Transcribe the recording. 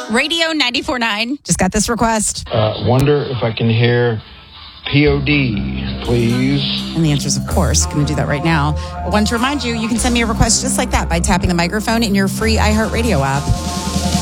Radio 94.9. Just got this request. Wonder if I can hear POD, please. And the answer is, of course, going to do that right now. I want to remind you, you can send me a request just like that by tapping the microphone in your free iHeartRadio app.